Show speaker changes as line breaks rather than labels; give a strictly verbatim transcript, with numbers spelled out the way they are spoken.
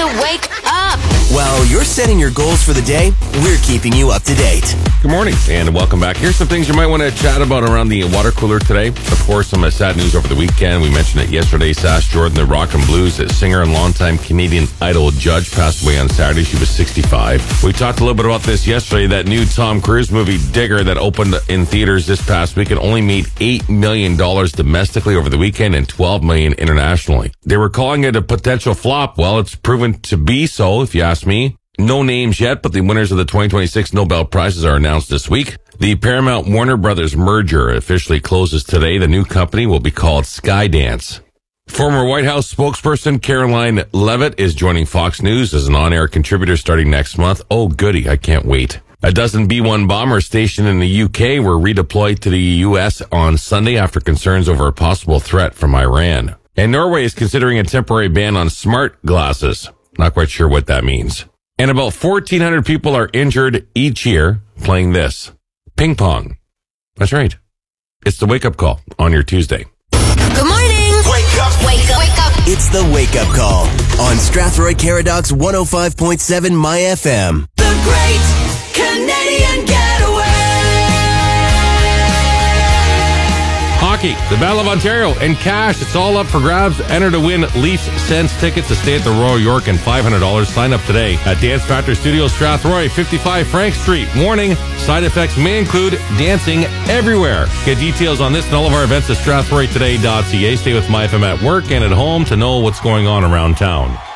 wake up.
While you're setting your goals for the day, we're keeping you up to date.
Good morning and welcome back. Here's some things you might want to chat about around the water cooler today. Of course, some uh, sad news over the weekend. We mentioned it yesterday. Sash Jordan, the rock and blues singer and longtime Canadian Idol judge, passed away on Saturday. She was sixty-five. We talked a little bit about this yesterday. That new Tom Cruise movie, Digger, that opened in theaters this past weekend, only made eight million dollars domestically over the weekend and twelve million dollars internationally. They were calling it a potential flop. Well, it's proven to be so, if you ask me. No names yet, but the winners of the twenty twenty-six Nobel Prizes are announced this week. The Paramount Warner Brothers merger officially closes today. The new company will be called Skydance. Former White House spokesperson Caroline Leavitt is joining Fox News as an on-air contributor starting next month. Oh, goody. I can't wait. A dozen B one bombers stationed in the U K were redeployed to the U S on Sunday after concerns over a possible threat from Iran. And Norway is considering a temporary ban on smart glasses. Not quite sure what that means. And about fourteen hundred people are injured each year playing this. Ping pong. That's right. It's the wake-up call on your Tuesday.
Good morning.
Wake up.
Wake up. Wake up.
It's the wake-up call on Strathroy Caradox one oh five point seven My F M.
The Great Canadian Getaway.
Hockey, the Battle of Ontario, and cash. It's all up for grabs. Enter to win Leafs Sense tickets to stay at the Royal York and five hundred dollars. Sign up today at Dance Factor Studios, Strathroy, fifty-five Frank Street. Warning, side effects may include dancing everywhere. Get details on this and all of our events at strathroy today dot c a. Stay with My F M at work and at home to know what's going on around town.